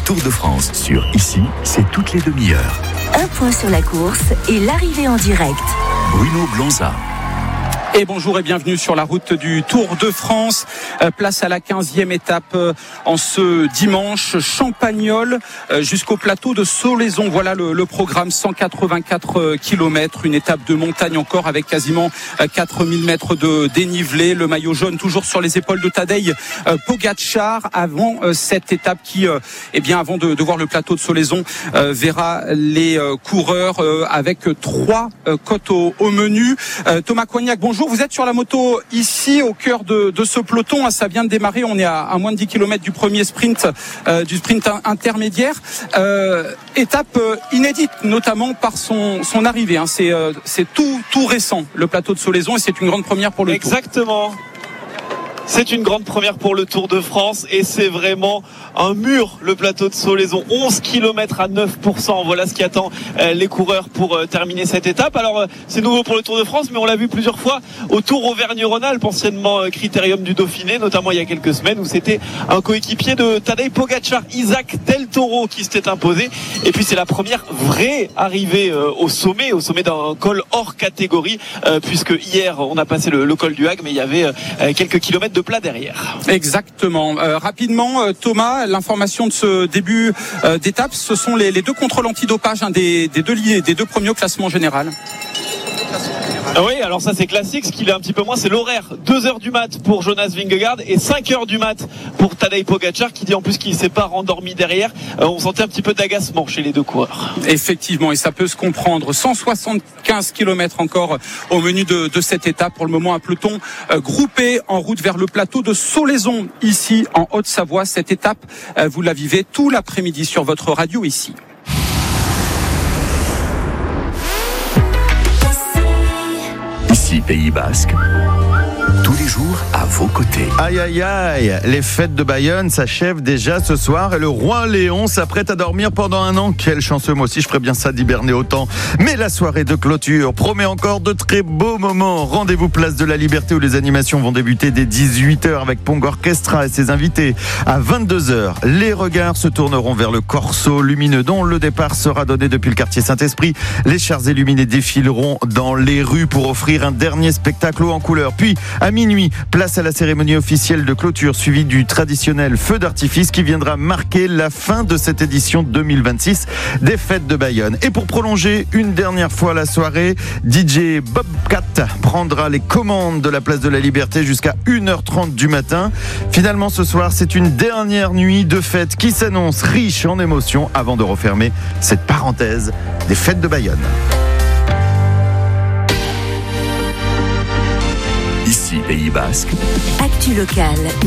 Tour de France sur Ici, c'est toutes les demi-heures. Un point sur la course et l'arrivée en direct. Bruno Blanza. Et bonjour et bienvenue sur la route du Tour de France. Place à la 15e étape en ce dimanche. Champagnole jusqu'au plateau de Solaizon. Voilà le programme, 184 km. Une étape de montagne encore avec quasiment 4000 mètres de dénivelé. Le maillot jaune toujours sur les épaules de Tadej Pogačar avant cette étape qui, avant de voir le plateau de Solaizon, verra les coureurs avec 3 côtes au menu. Thomas Coignac, bonjour. Vous êtes sur la moto ici au cœur de ce peloton. Ça vient de démarrer. On est à moins de 10 km du premier sprint, du sprint intermédiaire. Étape inédite, notamment par son arrivée. C'est tout récent, le plateau de Solaizon, et c'est une grande première pour le Tour. Exactement. C'est une grande première pour le Tour de France et c'est vraiment un mur, le plateau de Solaizon. 11 km à 9%. Voilà ce qui attend les coureurs pour terminer cette étape. Alors, c'est nouveau pour le Tour de France, mais on l'a vu plusieurs fois au Tour Auvergne-Rhône-Alpes, anciennement Critérium du Dauphiné, notamment il y a quelques semaines, où c'était un coéquipier de Tadej Pogačar, Isaac Del Toro, qui s'était imposé. Et puis, c'est la première vraie arrivée au sommet d'un col hors catégorie, puisque hier, on a passé le col du Hague, mais il y avait quelques kilomètres de plat derrière. Exactement. Rapidement, Thomas, l'information de ce début d'étape, ce sont les 2 contrôles antidopage des deux premiers au classement général. Oui, alors ça c'est classique. Ce qu'il est un petit peu moins, c'est l'horaire. 2h du mat pour Jonas Vingegaard et 5h du mat pour Tadej Pogačar, qui dit en plus qu'il ne s'est pas rendormi derrière. On sentait un petit peu d'agacement chez les 2 coureurs. Effectivement, et ça peut se comprendre. 175 km encore au menu de cette étape. Pour le moment, un peloton groupé en route vers le plateau de Solaizon, ici en Haute-Savoie. Cette étape, vous la vivez tout l'après-midi sur votre radio ici. Ici, Pays Basque. Tous les jours à vos côtés. Aïe aïe aïe, les fêtes de Bayonne s'achèvent déjà ce soir et le roi Léon s'apprête à dormir pendant un an. Quel chanceux, moi aussi je ferais bien ça d'hiberner autant. Mais la soirée de clôture promet encore de très beaux moments. Rendez-vous place de la Liberté où les animations vont débuter dès 18h avec Pong Orchestra et ses invités. À 22h, les regards se tourneront vers le Corso lumineux dont le départ sera donné depuis le quartier Saint-Esprit. Les chars illuminés défileront dans les rues pour offrir un dernier spectacle haut en couleur. Puis à minuit, place à la cérémonie officielle de clôture suivie du traditionnel feu d'artifice qui viendra marquer la fin de cette édition 2026 des fêtes de Bayonne. Et pour prolonger une dernière fois la soirée, DJ Bobcat prendra les commandes de la place de la Liberté jusqu'à 1h30 du matin. Finalement, ce soir, c'est une dernière nuit de fête qui s'annonce riche en émotions avant de refermer cette parenthèse des fêtes de Bayonne. Ici, Pays Basque. Actu locale.